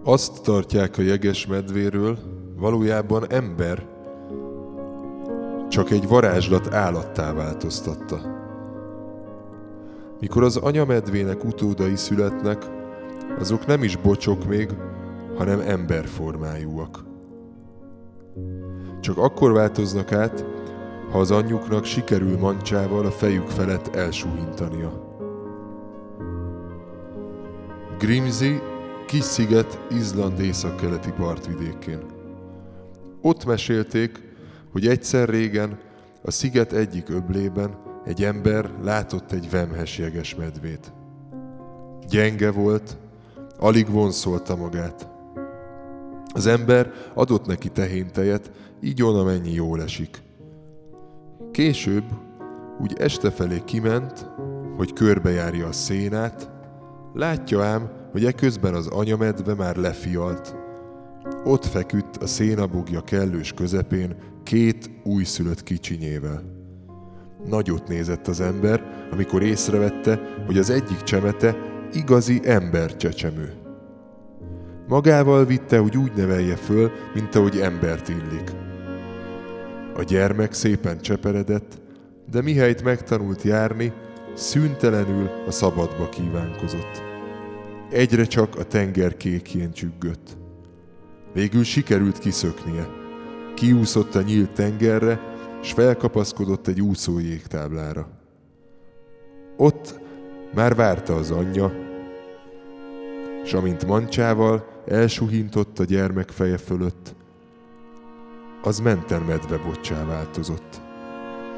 Azt tartják a jegesmedvéről, valójában ember, csak egy varázslat állattá változtatta. Mikor az anyamedvének utódai születnek, azok nem is bocsok még, hanem emberformájúak. Csak akkor változnak át, ha az anyjuknak sikerül mancsával a fejük felett elsuhintania. Grimsey kis sziget Izland északkeleti partvidékén. Ott mesélték, hogy egyszer régen a sziget egyik öblében egy ember látott egy vemhes jegesmedvét. Gyenge volt, alig vonszolta magát. Az ember adott neki tehéntejet, így on, amennyi jól esik. Később úgy este felé kiment, hogy körbejárja a szénát, látja ám, hogy eközben az anyamedve már lefialt. Ott feküdt a szénabogja kellős közepén 2 újszülött kicsinyével. Nagyot nézett az ember, amikor észrevette, hogy az egyik csemete igazi embercsecsemő. Magával vitte, hogy úgy nevelje föl, mint ahogy embert illik. A gyermek szépen cseperedett, de mihelyt megtanult járni, szüntelenül a szabadba kívánkozott. Egyre csak a tenger kékjén csüggött. Végül sikerült kiszöknie. Kiúszott a nyílt tengerre, s felkapaszkodott egy úszó jégtáblára. Ott már várta az anyja, s amint mancsával elsuhintott a gyermek feje fölött, az menten medveboccá változott.